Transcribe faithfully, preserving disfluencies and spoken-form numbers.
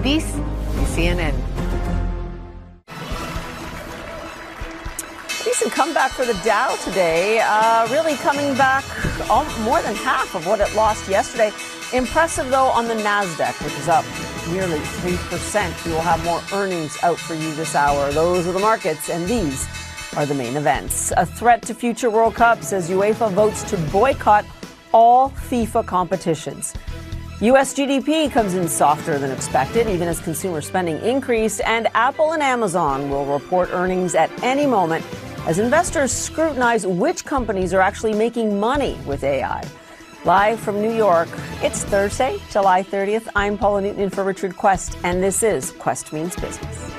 Noticias y C N N. Decent comeback for the Dow today, uh, really coming back all, more than half of what it lost yesterday. Impressive, though, on the NASDAQ, which is up nearly three percent. We will have more earnings out for you this hour. Those are the markets, and these are the main events. A threat to future World Cups as UEFA votes to boycott all FIFA competitions. U S G D P comes in softer than expected, even as consumer spending increased, and Apple and Amazon will report earnings at any moment as investors scrutinize which companies are actually making money with A I. Live from New York, it's Thursday, July thirtieth. I'm Paula Newton in for Richard Quest, and this is Quest Means Business.